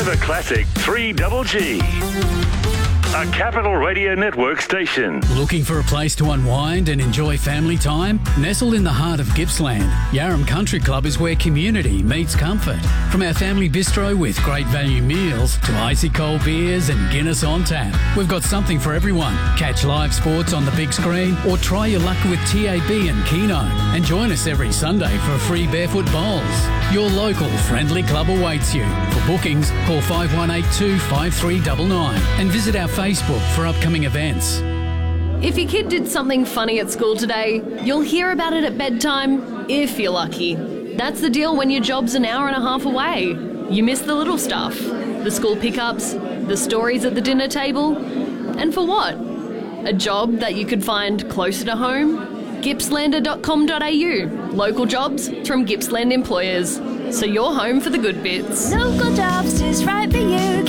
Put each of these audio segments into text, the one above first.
Forever Classic 3GG. A Capital Radio Network station. Looking for a place to unwind and enjoy family time? Nestled in the heart of Gippsland, Yarram Country Club is where community meets comfort. From our family bistro with great value meals to icy cold beers and Guinness on tap, we've got something for everyone. Catch live sports on the big screen or try your luck with TAB and Keno. And join us every Sunday for a free barefoot bowls. Your local friendly club awaits you. For bookings, call 5182 5399 and visit our Facebook for upcoming events. If your kid did something funny at school today, you'll hear about it at bedtime, if you're lucky. That's the deal when your job's an hour and a half away. You miss the little stuff, the school pickups, the stories at the dinner table. And for what? A job that you could find closer to home? Gippslander.com.au. Local jobs from Gippsland employers. So you're home for the good bits. Local jobs is right for you.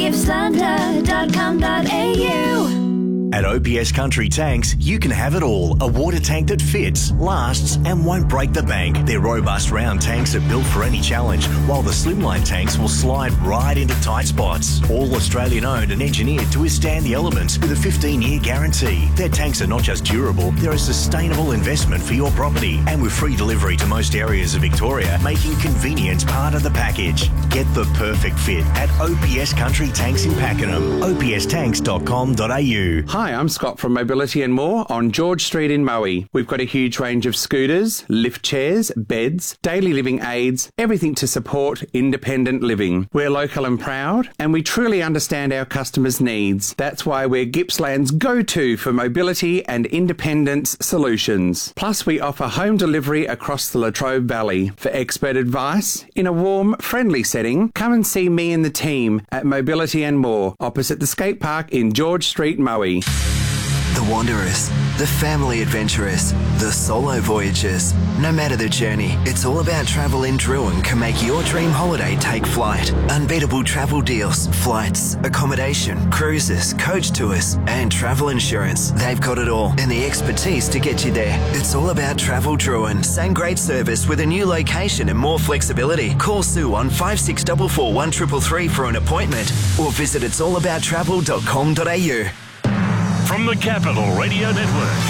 Gippslander.com.au. At OPS Country Tanks, you can have it all. A water tank that fits, lasts and won't break the bank. Their robust round tanks are built for any challenge, while the slimline tanks will slide right into tight spots. All Australian owned and engineered to withstand the elements with a 15-year guarantee. Their tanks are not just durable, they're a sustainable investment for your property. And with free delivery to most areas of Victoria, making convenience part of the package. Get the perfect fit at OPS Country Tanks in Pakenham. opstanks.com.au. Hi, I'm Scott from Mobility and More on George Street in Moe. We've got a huge range of scooters, lift chairs, beds, daily living aids, everything to support independent living. We're local and proud, and we truly understand our customers' needs. That's why we're Gippsland's go-to for mobility and independence solutions. Plus, we offer home delivery across the Latrobe Valley. For expert advice, in a warm, friendly setting, come and see me and the team at Mobility and More, opposite the skate park in George Street, Moe. The wanderers, the family adventurers, the solo voyagers. No matter the journey, it's all about travel in Druin can make your dream holiday take flight. Unbeatable travel deals, flights, accommodation, cruises, coach tours and travel insurance. They've got it all and the expertise to get you there. It's all about Travel Druin. Same great service with a new location and more flexibility. Call Sue on 5644 1333 for an appointment or visit it'sallabouttravel.com.au. From the Capital Radio Network,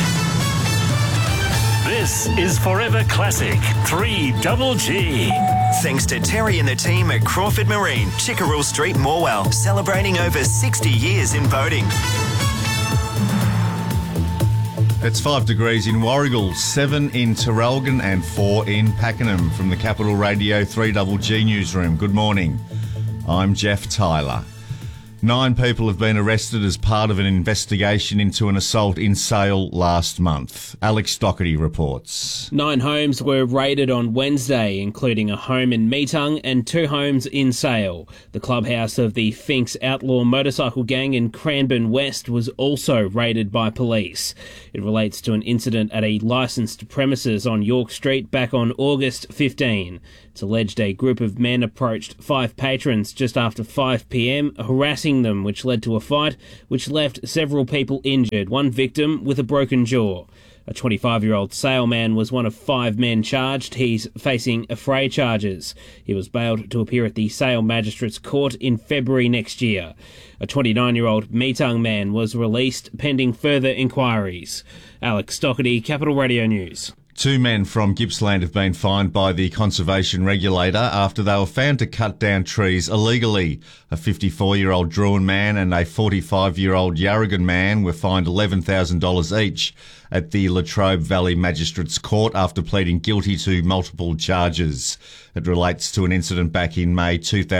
this is Forever Classic 3GG. Thanks to Terry and the team at Crawford Marine, Chickerell Street, Morwell, celebrating over 60 years in boating. It's 5 degrees in Warragul, 7 in Terrelgan and 4 in Pakenham. From the Capital Radio 3GG newsroom, good morning. I'm Jeff Tyler. 9 people have been arrested as part of an investigation into an assault in Sale last month. Alex Doherty reports. 9 homes were raided on Wednesday, including a home in Meetung and 2 homes in Sale. The clubhouse of the Finks outlaw motorcycle gang in Cranbourne West was also raided by police. It relates to an incident at a licensed premises on York Street back on August 15. It's alleged a group of men approached 5 patrons just after 5 p.m, harassing them, which led to a fight, which left several people injured, one victim with a broken jaw. A 25-year-old Sale man was one of 5 men charged. He's facing affray charges. He was bailed to appear at the Sale Magistrates Court in February next year. A 29-year-old Meetung man was released pending further inquiries. Alex Doherty, Capital Radio News. 2 men from Gippsland have been fined by the Conservation Regulator after they were found to cut down trees illegally. A 54-year-old Druin man and a 45-year-old Yarragon man were fined $11,000 each at the Latrobe Valley Magistrates Court after pleading guilty to multiple charges. It relates to an incident back in May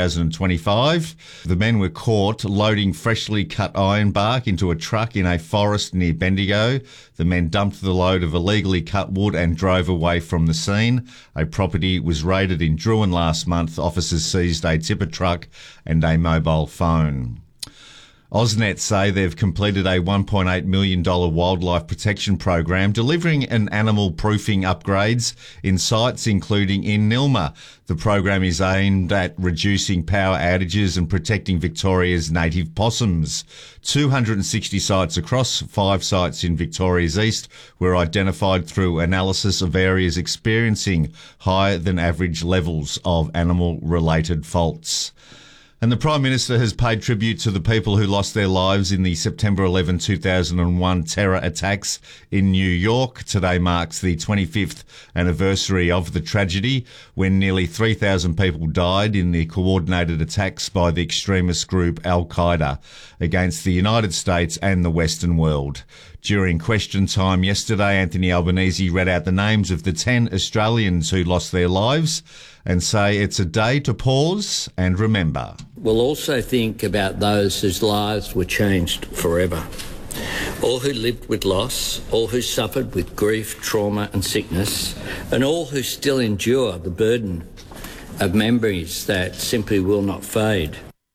2025. The men were caught loading freshly cut ironbark into a truck in a forest near Bendigo. The men dumped the load of illegally cut wood and drove away from the scene. A property was raided in Druin last month. Officers seized a tipper truck and a mobile phone. AusNet say they've completed a $1.8 million wildlife protection program, delivering an animal proofing upgrades in sites including in Nilma. The program is aimed at reducing power outages and protecting Victoria's native possums. 260 sites across 5 sites in Victoria's east were identified through analysis of areas experiencing higher than average levels of animal-related faults. And the Prime Minister has paid tribute to the people who lost their lives in the September 11, 2001 terror attacks in New York. Today marks the 25th anniversary of the tragedy when nearly 3,000 people died in the coordinated attacks by the extremist group Al-Qaeda against the United States and the Western world. During question time yesterday, Anthony Albanese read out the names of the 10 Australians who lost their lives and say it's a day to pause and remember. We'll also think about those whose lives were changed forever. All who lived with loss, all who suffered with grief, trauma and sickness, and all who still endure the burden of memories that simply will not fade.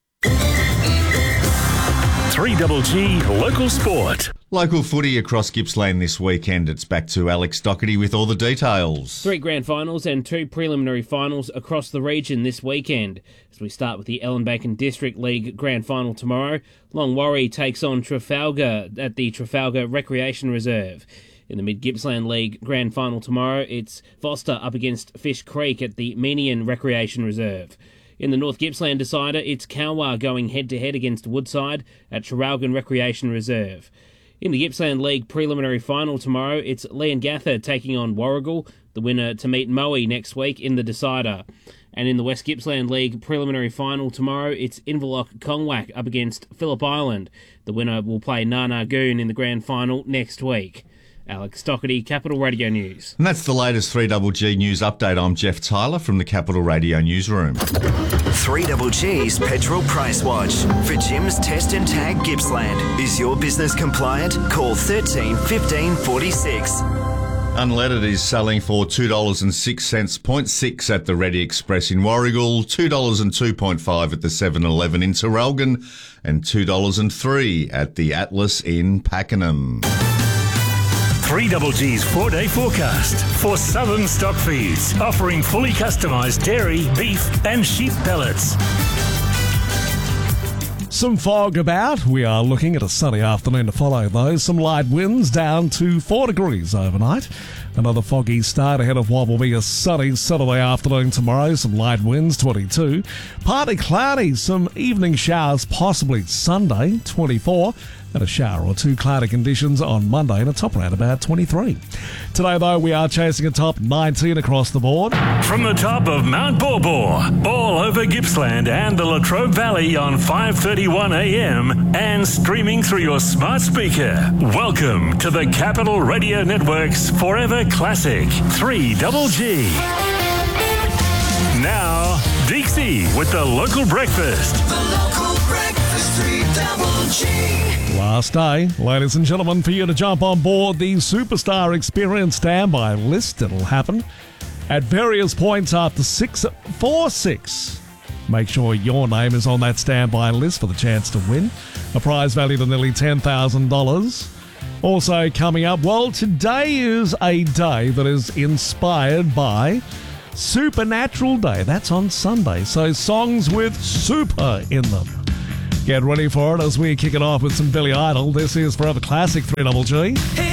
3GG Local Sport. Local footy across Gippsland this weekend. It's back to Alex Doherty with all the details. 3 grand finals and 2 preliminary finals across the region this weekend. As we start with the Ellenbacon District League grand final tomorrow, Longwarry takes on Trafalgar at the Trafalgar Recreation Reserve. In the Mid-Gippsland League grand final tomorrow, it's Foster up against Fish Creek at the Menian Recreation Reserve. In the North Gippsland decider, it's Kalwar going head-to-head against Woodside at Traralgon Recreation Reserve. In the Gippsland League preliminary final tomorrow, it's Leongatha taking on Warragul, the winner to meet Moe next week in the decider. And in the West Gippsland League preliminary final tomorrow, it's Inverloch Kongwak up against Phillip Island. The winner will play Narnagoon in the grand final next week. Alex Doherty, Capital Radio News. And that's the latest 3GG News update. I'm Jeff Tyler from the Capital Radio Newsroom. 3GG's Petrol Price Watch. For Jim's Test and Tag Gippsland. Is your business compliant? Call 13 15 46. Unleaded is selling for $2.06, 0.6 at the Ready Express in Warragul, $2.02.5 at the 7-Eleven in Traralgon, and $2.03 at the Atlas in Pakenham. 3GG's 4-day forecast for Southern Stock Feeds, offering fully customised dairy, beef and sheep pellets. Some fog about. We are looking at a sunny afternoon to follow, though. Some light winds down to 4 degrees overnight. Another foggy start ahead of what will be a sunny Saturday afternoon tomorrow. Some light winds, 22. Partly cloudy, some evening showers possibly Sunday, 24. And a shower or two cloudy conditions on Monday and a top around about 23. Today, though, we are chasing a top 19 across the board. From the top of Mount Borbor, all over Gippsland and the Latrobe Valley on 5:31 a.m. and streaming through your smart speaker. Welcome to the Capital Radio Network's Forever Classic 3GG. Now, Dixie with the local breakfast. The local breakfast 3GG. Last day, ladies and gentlemen, for you to jump on board the Superstar Experience standby list. It'll happen at various points after 6:46. Make sure your name is on that standby list for the chance to win a prize valued at nearly $10,000. Also coming up, well, today is a day that is inspired by Supernatural Day. That's on Sunday, so songs with super in them. Get ready for it as we kick it off with some Billy Idol. This is Forever Classic 3GG.